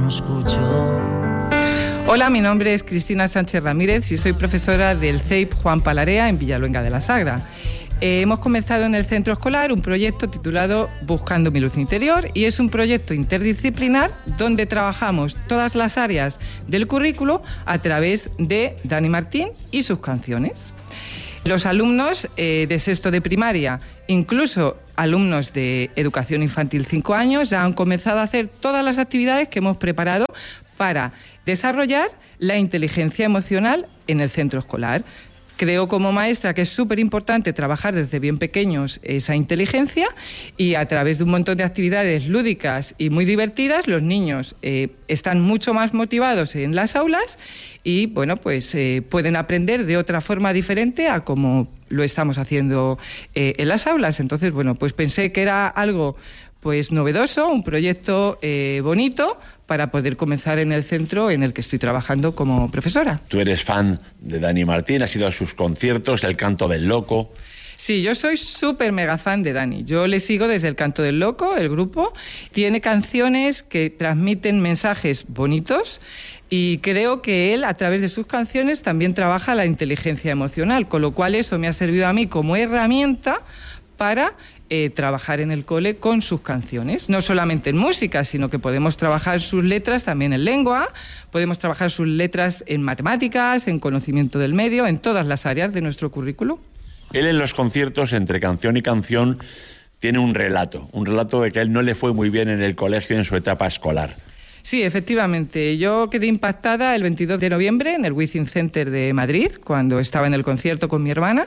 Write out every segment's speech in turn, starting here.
escucho. Hola, mi nombre es Cristina Sánchez Ramírez y soy profesora del CEIP Juan Palarea en Villaluenga de la Sagra. Hemos comenzado en el centro escolar un proyecto titulado Buscando mi luz interior y es un proyecto interdisciplinar donde trabajamos todas las áreas del currículo a través de Dani Martín y sus canciones. Los alumnos de sexto de primaria, incluso alumnos de educación infantil 5 años, ya han comenzado a hacer todas las actividades que hemos preparado para desarrollar la inteligencia emocional en el centro escolar. Creo como maestra que es súper importante trabajar desde bien pequeños esa inteligencia y a través de un montón de actividades lúdicas y muy divertidas los niños están mucho más motivados en las aulas y bueno, pues pueden aprender de otra forma diferente a como lo estamos haciendo en las aulas. Entonces, bueno, pues pensé que era algo pues novedoso, un proyecto bonito para poder comenzar en el centro en el que estoy trabajando como profesora. Tú eres fan de Dani Martín, has ido a sus conciertos, El Canto del Loco. Sí, yo soy súper mega fan de Dani. Yo le sigo desde El Canto del Loco, el grupo. Tiene canciones que transmiten mensajes bonitos y creo que él, a través de sus canciones, también trabaja la inteligencia emocional, con lo cual eso me ha servido a mí como herramienta para trabajar en el cole con sus canciones, no solamente en música, sino que podemos trabajar sus letras también en lengua, podemos trabajar sus letras en matemáticas, en conocimiento del medio, en todas las áreas de nuestro currículo. Él en los conciertos, entre canción y canción, tiene un relato de que a él no le fue muy bien en el colegio en su etapa escolar. Sí, efectivamente. Yo quedé impactada el 22 de noviembre en el Wizzing Center de Madrid, cuando estaba en el concierto con mi hermana,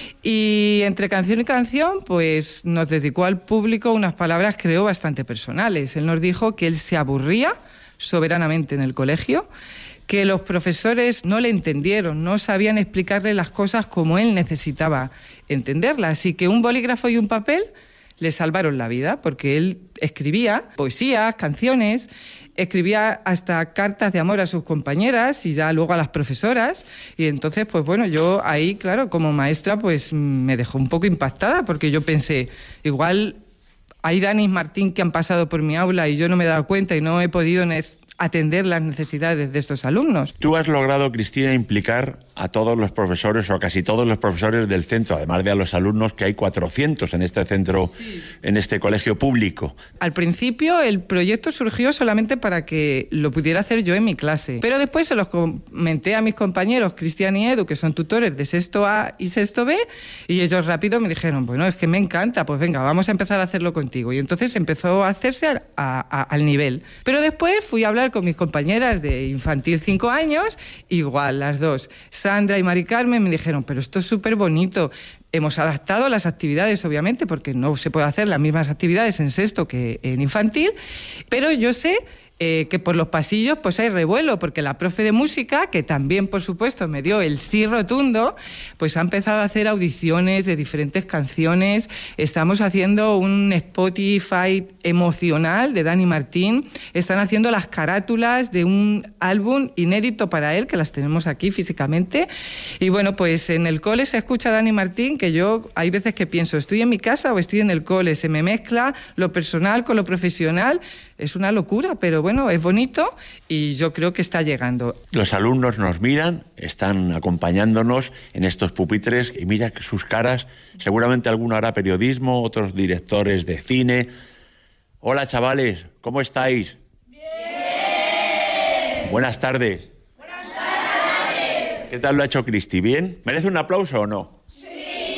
y entre canción y canción, pues nos dedicó al público unas palabras, creo, bastante personales. Él nos dijo que él se aburría soberanamente en el colegio, que los profesores no le entendieron, no sabían explicarle las cosas como él necesitaba entenderlas, y que un bolígrafo y un papel le salvaron la vida, porque él escribía poesías, canciones, escribía hasta cartas de amor a sus compañeras y ya luego a las profesoras, y entonces pues bueno, yo ahí claro, como maestra pues me dejó un poco impactada, porque yo pensé, igual hay Dani Martín que han pasado por mi aula y yo no me he dado cuenta y no he podido atender las necesidades de estos alumnos. Tú has logrado, Cristina, implicar a todos los profesores o a casi todos los profesores del centro, además de a los alumnos, que hay 400 en este centro, sí, en este colegio público. Al principio el proyecto surgió solamente para que lo pudiera hacer yo en mi clase, pero después se los comenté a mis compañeros Cristian y Edu, que son tutores de sexto A y sexto B, y ellos rápido me dijeron, bueno, es que me encanta, pues venga, vamos a empezar a hacerlo contigo. Y entonces empezó a hacerse al nivel. Pero después fui a hablar con mis compañeras de infantil 5 años, igual las dos, Sandra y Mari Carmen, me dijeron, pero esto es súper bonito. Hemos adaptado las actividades, obviamente, porque no se puede hacer las mismas actividades en sexto que en infantil, pero yo sé que por los pasillos pues hay revuelo, porque la profe de música, que también por supuesto me dio el sí rotundo, pues ha empezado a hacer audiciones de diferentes canciones. Estamos haciendo un Spotify emocional de Dani Martín, están haciendo las carátulas de un álbum inédito para él, que las tenemos aquí físicamente, y bueno, pues en el cole se escucha Dani Martín, que yo hay veces que pienso, ¿estoy en mi casa o estoy en el cole? Se me mezcla lo personal con lo profesional, es una locura, pero bueno, es bonito y yo creo que está llegando. Los alumnos nos miran, están acompañándonos en estos pupitres y mira sus caras, seguramente alguno hará periodismo, otros directores de cine. Hola chavales, ¿cómo estáis? ¡Bien! Buenas tardes. Buenas tardes. ¿Qué tal lo ha hecho Cristi? ¿Bien? ¿Merece un aplauso o no? Sí.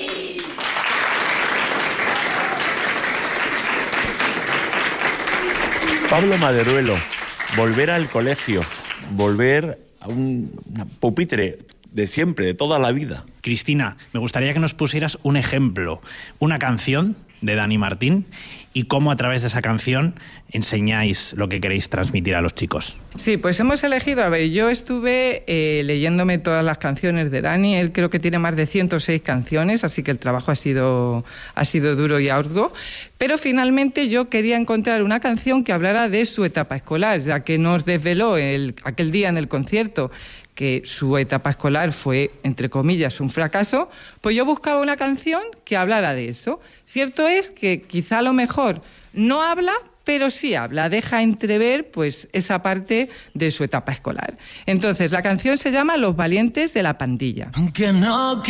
Pablo Maderuelo, volver al colegio, volver a un pupitre de siempre, de toda la vida. Cristina, me gustaría que nos pusieras un ejemplo, una canción de Dani Martín y cómo a través de esa canción enseñáis lo que queréis transmitir a los chicos. Sí, pues hemos elegido, a ver, yo estuve leyéndome todas las canciones de Dani, él creo que tiene más de 106 canciones, así que el trabajo ha sido duro y arduo, pero finalmente yo quería encontrar una canción que hablara de su etapa escolar, ya que nos desveló aquel día en el concierto que su etapa escolar fue, entre comillas, un fracaso, pues yo buscaba una canción que hablara de eso. Cierto es que quizá a lo mejor no habla, pero sí habla, deja entrever pues esa parte de su etapa escolar. Entonces, la canción se llama Los valientes de la pandilla. Aunque no